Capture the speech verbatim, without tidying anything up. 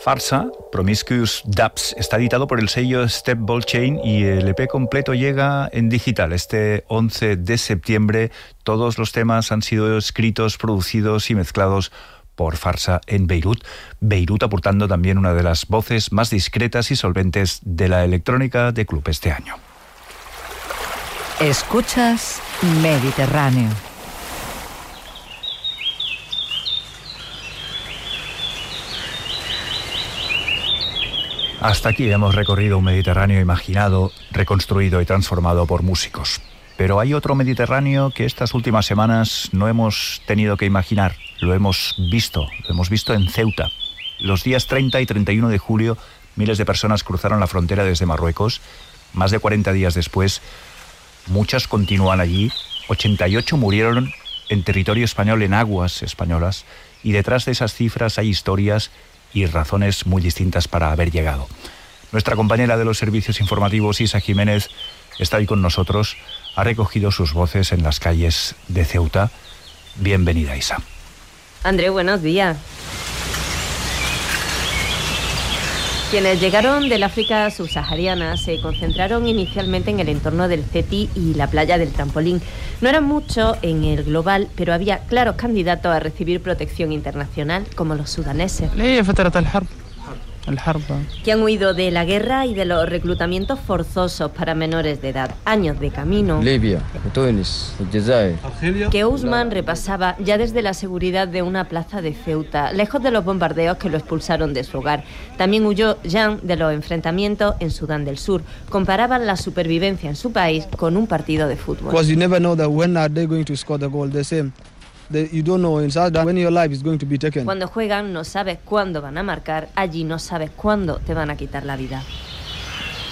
Farsa, Promiscuous Dubs, está editado por el sello Step Ball Chain y el E P completo llega en digital este once de septiembre. Todos los temas han sido escritos, producidos y mezclados por Farsa en Beirut. Beirut aportando también una de las voces más discretas y solventes de la electrónica de club este año. Escuchas Mediterráneo. Hasta aquí hemos recorrido un Mediterráneo imaginado, reconstruido y transformado por músicos. Pero hay otro Mediterráneo que estas últimas semanas no hemos tenido que imaginar. Lo hemos visto, lo hemos visto en Ceuta. Los días treinta y treinta y uno de julio, miles de personas cruzaron la frontera desde Marruecos. Más de cuarenta días después, muchas continúan allí. ochenta y ocho murieron en territorio español, en aguas españolas. Y detrás de esas cifras hay historias y razones muy distintas para haber llegado. Nuestra compañera de los servicios informativos, Isa Jiménez, está hoy con nosotros. Ha recogido sus voces en las calles de Ceuta. Bienvenida, Isa. André, buenos días. Quienes llegaron del África subsahariana se concentraron inicialmente en el entorno del Ceti y la playa del Trampolín. No eran muchos en el global, pero había claros candidatos a recibir protección internacional, como los sudaneses, que han huido de la guerra y de los reclutamientos forzosos para menores de edad. Años de camino Libia, Túnez, Algeria, que Ousmane repasaba ya desde la seguridad de una plaza de Ceuta, lejos de los bombardeos que lo expulsaron de su hogar. También huyó Jean de los enfrentamientos en Sudán del Sur. Comparaban la supervivencia en su país con un partido de fútbol. Because you never know that when are they going to score the goal. The same. You don't know inside that when your life is going to be taken. Cuando juegan no sabes cuándo van a marcar, allí no sabes cuándo te van a quitar la vida.